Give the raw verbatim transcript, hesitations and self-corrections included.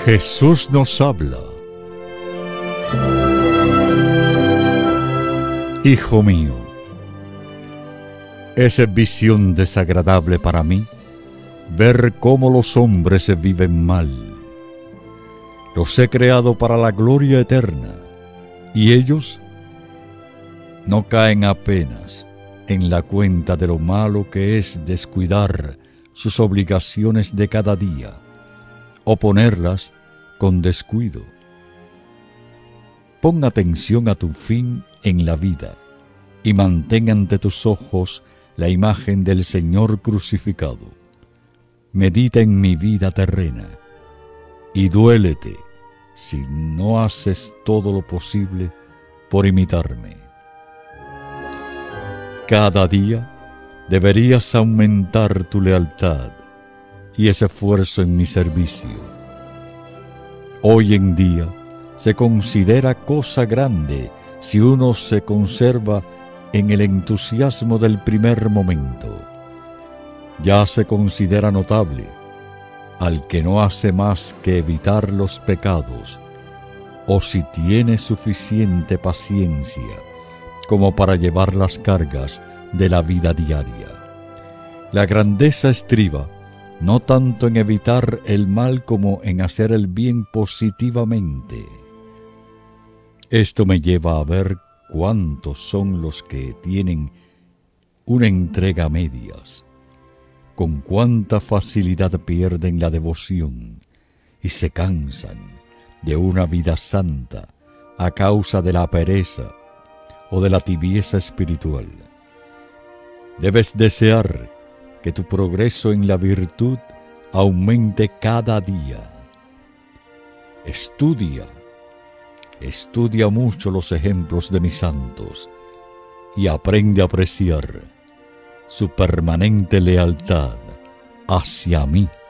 Jesús nos habla. Hijo mío, es visión desagradable para mí ver cómo los hombres viven mal. Los he creado para la gloria eterna, y ellos no caen apenas en la cuenta de lo malo que es descuidar sus obligaciones de cada día, o ponerlas con descuido. Pon atención a tu fin en la vida, y mantén ante tus ojos la imagen del Señor crucificado. Medita en mi vida terrena, y duélete si no haces todo lo posible por imitarme. Cada día deberías aumentar tu lealtad y ese esfuerzo en mi servicio. Hoy en día se considera cosa grande si uno se conserva en el entusiasmo del primer momento. Ya se considera notable al que no hace más que evitar los pecados, o si tiene suficiente paciencia como para llevar las cargas de la vida diaria. La grandeza estriba no tanto en evitar el mal como en hacer el bien positivamente. Esto me lleva a ver cuántos son los que tienen una entrega a medias, con cuánta facilidad pierden la devoción y se cansan de una vida santa a causa de la pereza o de la tibieza espiritual. Debes desear que tu progreso en la virtud aumente cada día. Estudia, estudia mucho los ejemplos de mis santos y aprende a apreciar su permanente lealtad hacia mí.